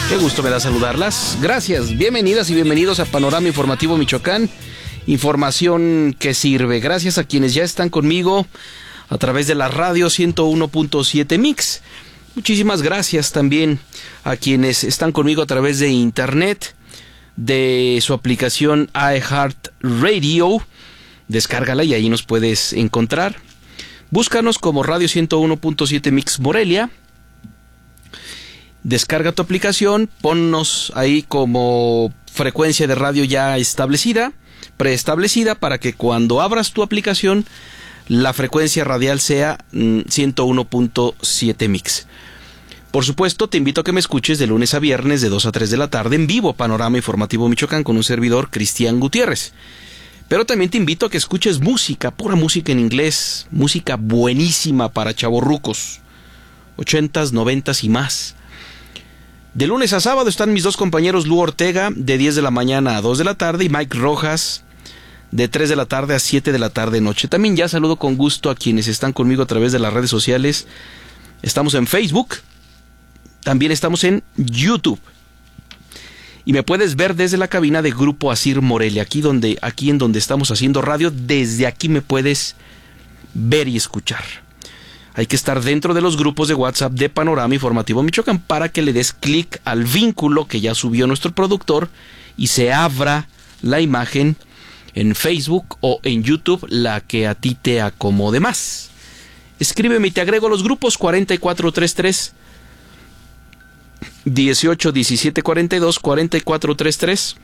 Qué gusto me da saludarlas. Gracias, bienvenidas y bienvenidos a Panorama Informativo Michoacán. Información que sirve. Gracias a quienes ya están conmigo a través de la radio 101.7 Mix. Muchísimas gracias también a quienes están conmigo a través de internet, de su aplicación iHeartRadio. Descárgala y ahí nos puedes encontrar. Búscanos como Radio 101.7 Mix Morelia. Descarga tu aplicación, ponnos ahí como frecuencia de radio ya establecida, preestablecida, para que cuando abras tu aplicación la frecuencia radial sea 101.7 Mix. Por supuesto, te invito a que me escuches de lunes a viernes de 2 a 3 de la tarde en vivo, Panorama Informativo Michoacán, con un servidor, Cristian Gutiérrez. Pero también te invito a que escuches música, pura música en inglés, música buenísima para chavorrucos, 80s, 90s y más. De lunes a sábado están mis dos compañeros Lu Ortega, de 10 de la mañana a 2 de la tarde, y Mike Rojas, de 3 de la tarde a 7 de la tarde noche. También ya saludo con gusto a quienes están conmigo a través de las redes sociales. Estamos en Facebook, también estamos en YouTube. Y me puedes ver desde la cabina de Grupo Asir Morelia, aquí en donde estamos haciendo radio. Desde aquí me puedes ver y escuchar. Hay que estar dentro de los grupos de WhatsApp de Panorama Informativo Michoacán para que le des clic al vínculo que ya subió nuestro productor y se abra la imagen en Facebook o en YouTube, la que a ti te acomode más. Escríbeme y te agrego a los grupos 4433 18 17 42, 4433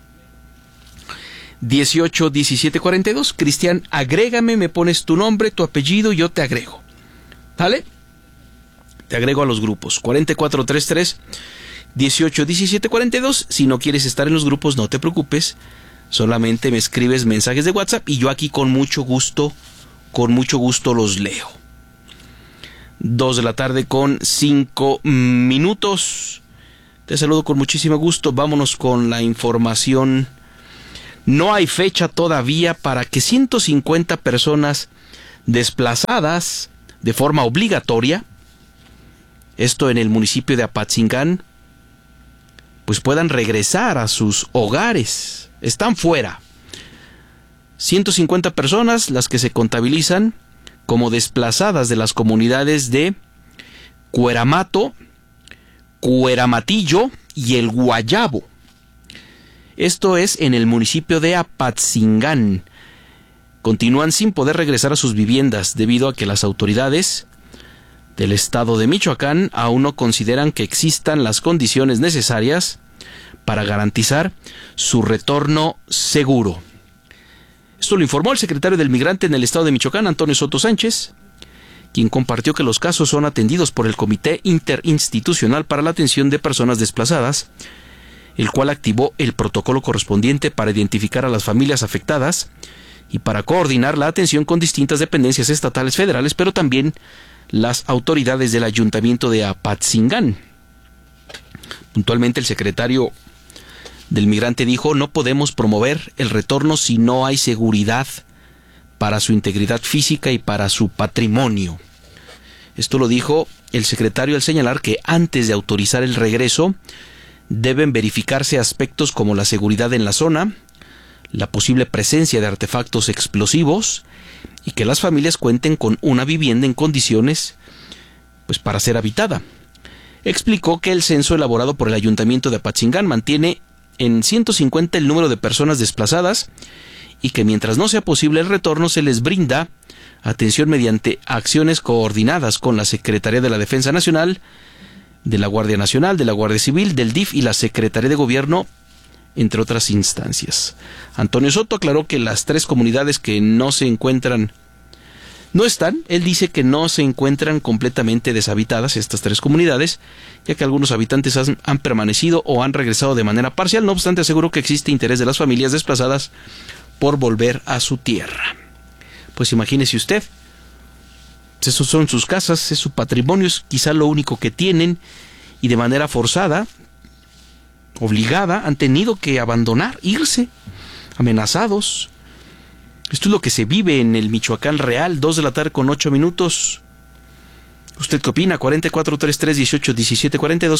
18 17 42. Cristian, agrégame, me pones tu nombre, tu apellido y yo te agrego. ¿Vale? Te agrego a los grupos 4433 18 17 42. Si no quieres estar en los grupos, no te preocupes. Solamente me escribes mensajes de WhatsApp y yo aquí con mucho gusto los leo. 2 de la tarde con 5 minutos. Te saludo con muchísimo gusto. Vámonos con la información. No hay fecha todavía para que 150 personas desplazadas de forma obligatoria, esto en el municipio de Apatzingán, pues puedan regresar a sus hogares. Están fuera. 150 personas las que se contabilizan como desplazadas de las comunidades de Cueramato, Cueramatillo y El Guayabo. Esto es en el municipio de Apatzingán. Continúan sin poder regresar a sus viviendas debido a que las autoridades del estado de Michoacán aún no consideran que existan las condiciones necesarias para garantizar su retorno seguro. Esto lo informó el secretario del Migrante en el estado de Michoacán, Antonio Soto Sánchez, quien compartió que los casos son atendidos por el Comité Interinstitucional para la Atención de Personas Desplazadas, el cual activó el protocolo correspondiente para identificar a las familias afectadas y para coordinar la atención con distintas dependencias estatales, federales, pero también las autoridades del Ayuntamiento de Apatzingán. Puntualmente el secretario del Migrante dijo: no podemos promover el retorno si no hay seguridad para su integridad física y para su patrimonio. Esto lo dijo el secretario al señalar que antes de autorizar el regreso deben verificarse aspectos como la seguridad en la zona, la posible presencia de artefactos explosivos y que las familias cuenten con una vivienda en condiciones pues para ser habitada. Explicó que el censo elaborado por el Ayuntamiento de Apatzingán mantiene en 150 el número de personas desplazadas y que mientras no sea posible el retorno se les brinda atención mediante acciones coordinadas con la Secretaría de la Defensa Nacional, de la Guardia Nacional, de la Guardia Civil, del DIF y la Secretaría de Gobierno, entre otras instancias. Antonio Soto aclaró que las 3 comunidades que no están, él dice que no se encuentran completamente deshabitadas estas 3 comunidades, ya que algunos habitantes han permanecido o han regresado de manera parcial. No obstante, aseguró que existe interés de las familias desplazadas por volver a su tierra. Pues imagínese usted, esos son sus casas, es su patrimonio, es quizá lo único que tienen, y de manera forzada, obligada, han tenido que abandonar, irse, amenazados. Esto es lo que se vive en el Michoacán real. 2 de la tarde con 8 minutos. ¿Usted qué opina? 4433-181742,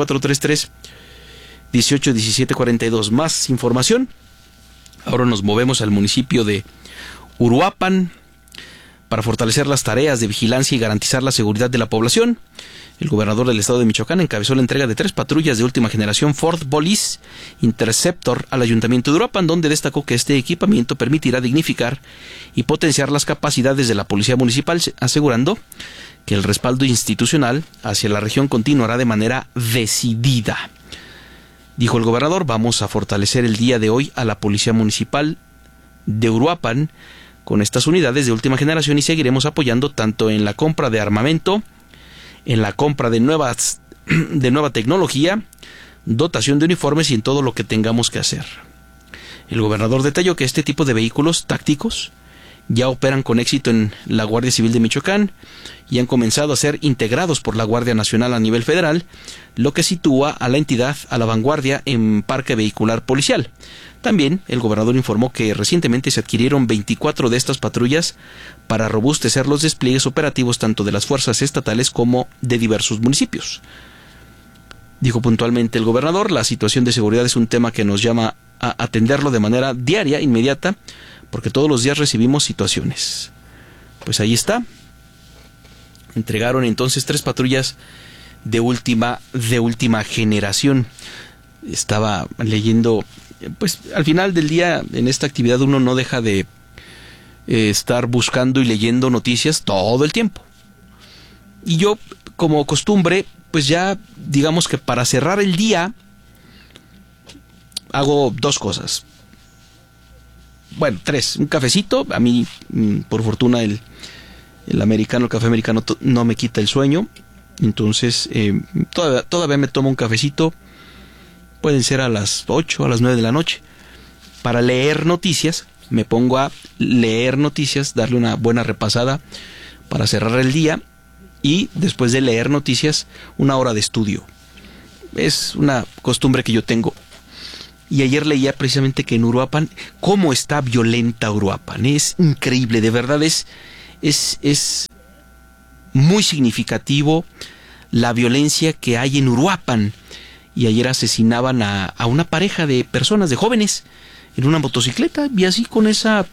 4433-181742. Más información. Ahora nos movemos al municipio de Uruapan para fortalecer las tareas de vigilancia y garantizar la seguridad de la población. El gobernador del estado de Michoacán encabezó la entrega de 3 patrullas de última generación Ford Police Interceptor al ayuntamiento de Uruapan, donde destacó que este equipamiento permitirá dignificar y potenciar las capacidades de la policía municipal, asegurando que el respaldo institucional hacia la región continuará de manera decidida. Dijo el gobernador: vamos a fortalecer el día de hoy a la policía municipal de Uruapan con estas unidades de última generación y seguiremos apoyando tanto en la compra de armamento, en la compra de nueva tecnología, dotación de uniformes y en todo lo que tengamos que hacer. El gobernador detalló que este tipo de vehículos tácticos ya operan con éxito en la Guardia Civil de Michoacán y han comenzado a ser integrados por la Guardia Nacional a nivel federal, lo que sitúa a la entidad a la vanguardia en parque vehicular policial. También el gobernador informó que recientemente se adquirieron 24 de estas patrullas para robustecer los despliegues operativos tanto de las fuerzas estatales como de diversos municipios. Dijo puntualmente el gobernador: la situación de seguridad es un tema que nos llama a atenderlo de manera diaria, inmediata, porque todos los días recibimos situaciones. Pues ahí está. Entregaron entonces 3 patrullas de última generación. Estaba leyendo, pues al final del día en esta actividad uno no deja de estar buscando y leyendo noticias todo el tiempo. Y yo, como costumbre, pues ya digamos que para cerrar el día hago 2 cosas. Bueno, 3. Un cafecito. A mí, por fortuna, el café americano no me quita el sueño. Entonces, todavía me tomo un cafecito. Pueden ser a las 8, a las 9 de la noche. Para leer noticias, me pongo a leer noticias, darle una buena repasada para cerrar el día. Y después de leer noticias, 1 hora de estudio. Es una costumbre que yo tengo. Y ayer leía precisamente que en Uruapan, cómo está violenta Uruapan. Es increíble, de verdad es muy significativo la violencia que hay en Uruapan. Y ayer asesinaban a una pareja de personas, de jóvenes, en una motocicleta, y así con esa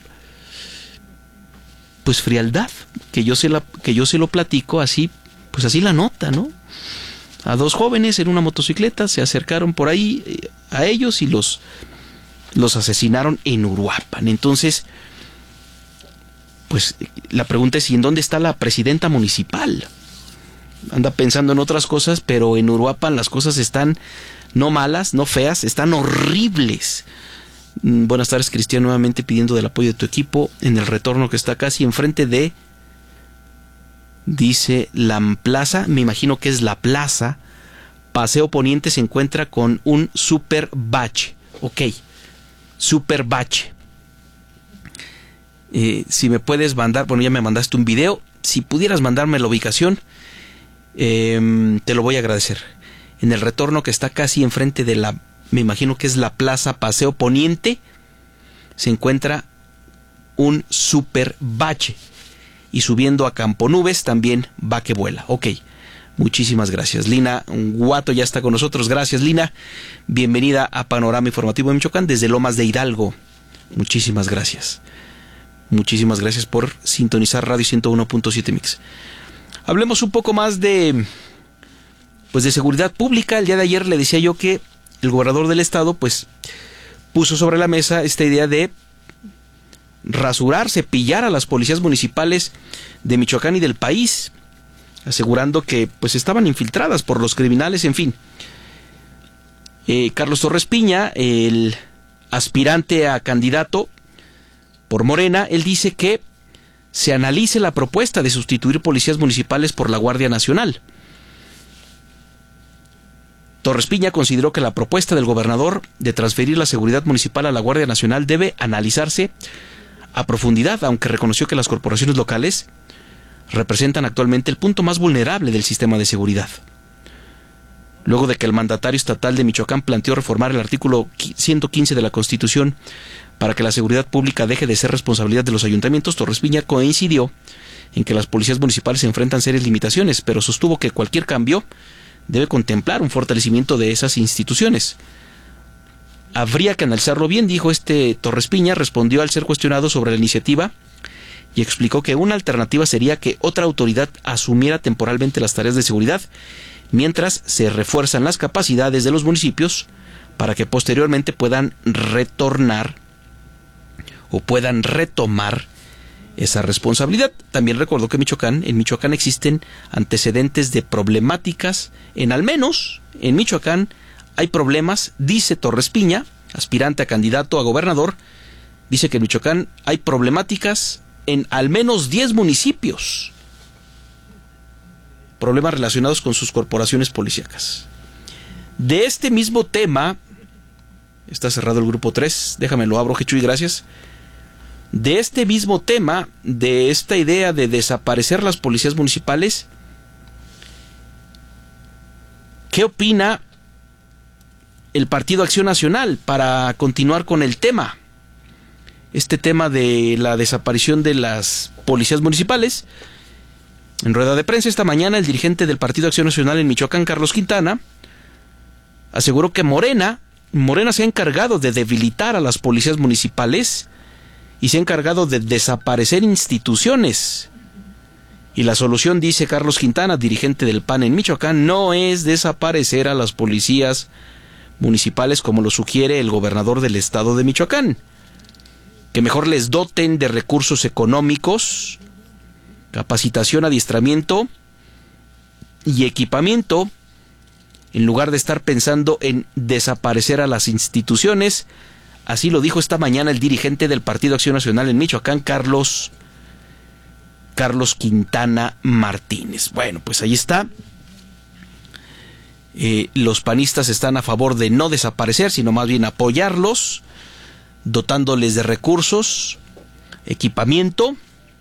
pues frialdad que yo se lo platico, así, pues así la nota, ¿no? A 2 jóvenes en una motocicleta se acercaron por ahí a ellos y los asesinaron en Uruapan. Entonces, pues la pregunta es: ¿y en dónde está la presidenta municipal? Anda pensando en otras cosas, pero en Uruapan las cosas están no malas, no feas, están horribles. Buenas tardes, Cristian, nuevamente pidiendo del apoyo de tu equipo en el retorno que está casi enfrente de, dice, la plaza, me imagino que es la plaza Paseo Poniente, se encuentra con un super bache. Ok, super bache. Si me puedes mandar, bueno, ya me mandaste un video, si pudieras mandarme la ubicación, te lo voy a agradecer. En el retorno que está casi enfrente de la, me imagino que es la plaza Paseo Poniente, se encuentra un super bache. Y subiendo a Campo Nubes también va que vuela. Ok, muchísimas gracias. Lina Guato ya está con nosotros. Gracias, Lina. Bienvenida a Panorama Informativo de Michoacán desde Lomas de Hidalgo. Muchísimas gracias. Muchísimas gracias por sintonizar Radio 101.7 Mix. Hablemos un poco más de seguridad pública. El día de ayer le decía yo que el gobernador del estado pues puso sobre la mesa esta idea de rasurar, cepillar a las policías municipales de Michoacán y del país, asegurando que pues estaban infiltradas por los criminales, en fin. Carlos Torres Piña, el aspirante a candidato por Morena, él dice que se analice la propuesta de sustituir policías municipales por la Guardia Nacional. Torres Piña consideró que la propuesta del gobernador de transferir la seguridad municipal a la Guardia Nacional debe analizarse a profundidad, aunque reconoció que las corporaciones locales representan actualmente el punto más vulnerable del sistema de seguridad. luego de que el mandatario estatal de Michoacán planteó reformar el artículo 115 de la Constitución para que la seguridad pública deje de ser responsabilidad de los ayuntamientos. Torres Piña coincidió en que las policías municipales se enfrentan serias limitaciones, pero sostuvo que cualquier cambio debe contemplar un fortalecimiento de esas instituciones. Habría que analizarlo bien, dijo Torres Piña. Respondió al ser cuestionado sobre la iniciativa y explicó que una alternativa sería que otra autoridad asumiera temporalmente las tareas de seguridad mientras se refuerzan las capacidades de los municipios para que posteriormente puedan retornar o puedan retomar esa responsabilidad. También recordó que en Michoacán existen antecedentes de problemáticas, al menos en Michoacán hay problemas, dice Torres Piña, aspirante a candidato a gobernador, dice que en Michoacán hay problemáticas en al menos 10 municipios, problemas relacionados con sus corporaciones policíacas. De este mismo tema, está cerrado el grupo 3, déjame lo abro, Jechuy, gracias. De este mismo tema, de esta idea de desaparecer las policías municipales, ¿qué opina el Partido Acción Nacional para continuar con el tema? Este tema de la desaparición de las policías municipales. En rueda de prensa esta mañana, el dirigente del Partido Acción Nacional en Michoacán, Carlos Quintana, aseguró que Morena se ha encargado de debilitar a las policías municipales y se ha encargado de desaparecer instituciones. Y la solución, dice Carlos Quintana, dirigente del PAN en Michoacán, no es desaparecer a las policías municipales como lo sugiere el gobernador del estado de Michoacán. Que mejor les doten de recursos económicos, capacitación, adiestramiento y equipamiento, en lugar de estar pensando en desaparecer a las instituciones. Así lo dijo esta mañana el dirigente del Partido Acción Nacional en Michoacán, Carlos Quintana Martínez. Bueno, pues ahí está. Los panistas están a favor de no desaparecer, sino más bien apoyarlos, dotándoles de recursos, equipamiento.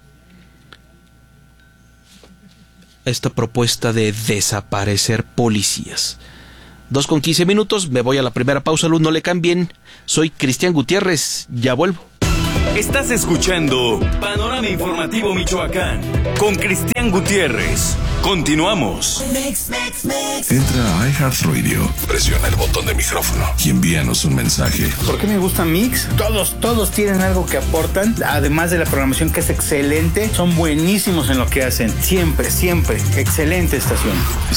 Esta propuesta de desaparecer policías. 2:15, me voy a la primera pausa, Luz, no le cambien. Soy Cristian Gutiérrez, ya vuelvo. Estás escuchando Panorama Informativo Michoacán con Cristian Gutiérrez. Continuamos. Entra a iHeartRadio, presiona el botón de micrófono y envíanos un mensaje. ¿Por qué me gusta Mix? Todos tienen algo que aportan, además de la programación que es excelente. Son buenísimos en lo que hacen. Siempre. Excelente estación.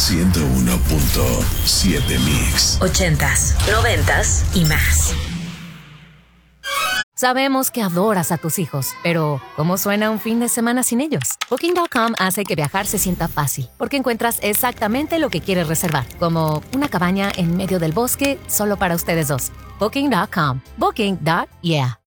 101.7 Mix. 80s, 90s y más. Sabemos que adoras a tus hijos, pero ¿cómo suena un fin de semana sin ellos? Booking.com hace que viajar se sienta fácil, porque encuentras exactamente lo que quieres reservar, como una cabaña en medio del bosque solo para ustedes dos. Booking.com. Booking.yeah.